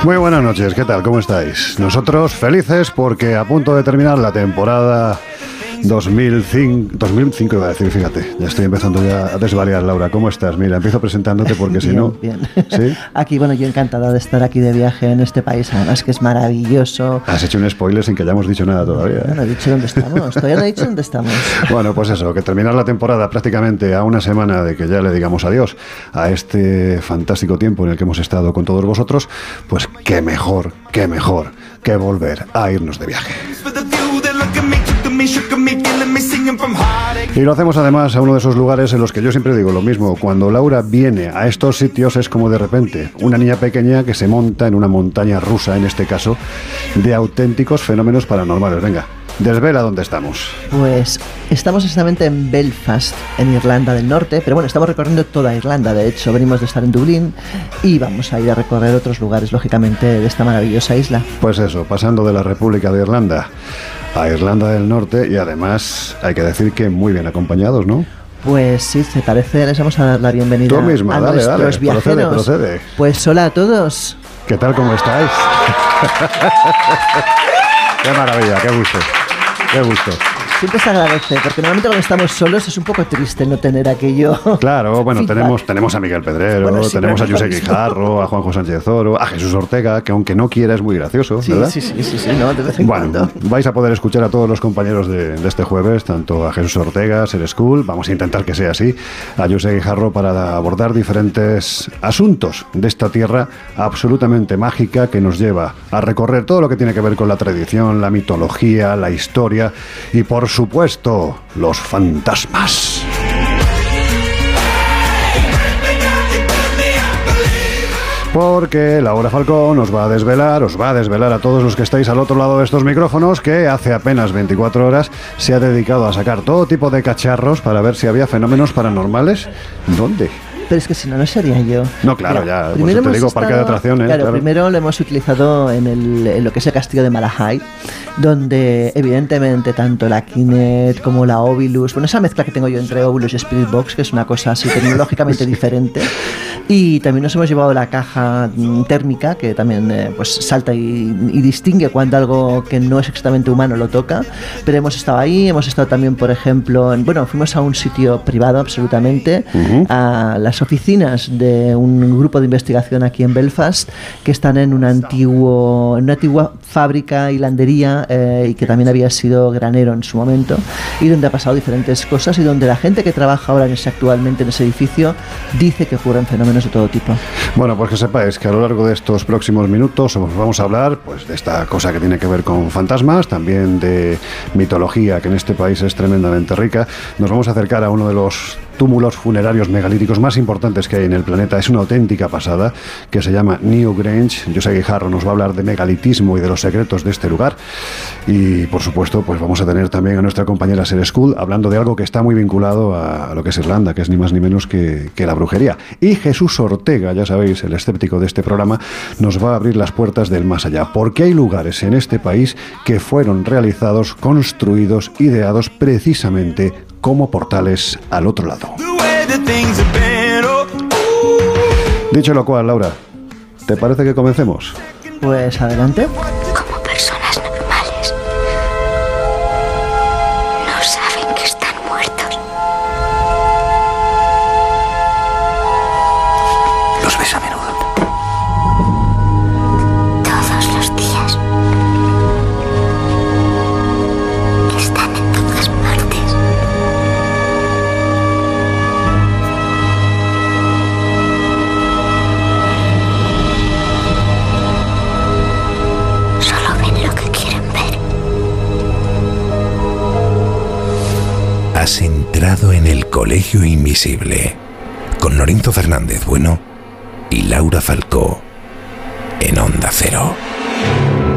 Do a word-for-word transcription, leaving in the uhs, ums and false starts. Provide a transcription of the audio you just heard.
Muy buenas noches, ¿qué tal? ¿Cómo estáis? Nosotros felices porque a punto de terminar la temporada dos mil cinco, dos mil cinco iba a decir, fíjate, ya estoy empezando ya a desvariar. Laura, ¿cómo estás? Mira, empiezo presentándote porque si bien, no... Bien, ¿Sí? Aquí, bueno, yo encantada de estar aquí de viaje en este país, además que es maravilloso. Has hecho un spoiler sin que hayamos dicho nada todavía. No, no he dicho dónde estamos, todavía no he dicho dónde estamos. Bueno, pues eso, que terminar la temporada prácticamente a una semana de que ya le digamos adiós a este fantástico tiempo en el que hemos estado con todos vosotros, pues qué mejor, qué mejor que volver a irnos de viaje. Y lo hacemos además a uno de esos lugares en los que yo siempre digo lo mismo. Cuando Laura viene a estos sitios es como de repente una niña pequeña que se monta en una montaña rusa, en este caso, de auténticos fenómenos paranormales. Venga, desvela dónde estamos. Pues estamos exactamente en Belfast, en Irlanda del Norte, pero bueno, estamos recorriendo toda Irlanda. De hecho, venimos de estar en Dublín y vamos a ir a recorrer otros lugares, lógicamente, de esta maravillosa isla. Pues eso, pasando de la República de Irlanda a Irlanda del Norte, y además hay que decir que muy bien acompañados, ¿no? Pues sí, ¿te parece? Les vamos a dar la bienvenida Tú misma, a dale, nuestros dale, viajeros. procede, procede. Pues hola a todos. ¿Qué tal, cómo estáis? Qué maravilla, qué gusto, qué gusto. Siempre se agradece, porque normalmente cuando estamos solos es un poco triste no tener aquello. Claro, bueno, feedback. tenemos, tenemos a Miguel Pedrero, Bueno, sí, tenemos a pero José no Guijarro, a Juanjo Sánchez Oro, a Jesús Ortega, que aunque no quiera es muy gracioso, Sí, ¿verdad? sí, sí, sí, sí, no, de vez en Bueno, cuando. vais a poder escuchar a todos los compañeros de, de este jueves, tanto a Jesús Ortega, Ser School, vamos a intentar que sea así, a José Guijarro para abordar diferentes asuntos de esta tierra absolutamente mágica que nos lleva a recorrer todo lo que tiene que ver con la tradición, la mitología, la historia y, por supuesto, los fantasmas. Porque Laura Falcó nos va a desvelar, os va a desvelar a todos los que estáis al otro lado de estos micrófonos, que hace apenas veinticuatro horas se ha dedicado a sacar todo tipo de cacharros para ver si había fenómenos paranormales. ¿Dónde? Pero es que si no, no sería yo. No, claro, Mira, ya, primero por eso te hemos digo, parque de atracciones, Claro, claro. primero lo hemos utilizado en, el, en lo que es el castillo de Malahide, donde evidentemente tanto la Kinect como la Ovilus, bueno, esa mezcla que tengo yo entre Ovilus y Spirit Box, que es una cosa así tecnológicamente diferente, y también nos hemos llevado la caja mm, térmica, que también eh, pues salta y, y distingue cuando algo que no es exactamente humano lo toca, pero hemos estado ahí, hemos estado también, por ejemplo, en, bueno, fuimos a un sitio privado absolutamente, Uh-huh. a las oficinas de un grupo de investigación aquí en Belfast, que están en un antiguo, en una antigua fábrica hilandería eh, y que también había sido granero en su momento, y donde ha pasado diferentes cosas y donde la gente que trabaja ahora en ese, actualmente en ese edificio dice que ocurren fenómenos de todo tipo. Bueno, pues que sepáis que a lo largo de estos próximos minutos os vamos a hablar pues de esta cosa que tiene que ver con fantasmas, también de mitología, que en este país es tremendamente rica. Nos vamos a acercar a uno de los túmulos funerarios megalíticos más importantes que hay en el planeta. Es una auténtica pasada, que se llama Newgrange. José Guijarro nos va a hablar de megalitismo y de los secretos de este lugar. Y, por supuesto, pues vamos a tener también a nuestra compañera Ser School hablando de algo que está muy vinculado a lo que es Irlanda, que es ni más ni menos que, que la brujería. Y Jesús Ortega, ya sabéis, el escéptico de este programa, nos va a abrir las puertas del más allá, porque hay lugares en este país que fueron realizados, construidos, ideados precisamente como portales al otro lado. Dicho lo cual, Laura, ¿te parece que comencemos? Pues adelante. Como personas normales, no saben que están muertos. ¿Los ves a menudo? Todos los días. Están en todas partes. Solo ven lo que quieren ver. Has entrado en el Colegio Invisible con Lorenzo Fernández Bueno y Laura Falcó en Onda Cero.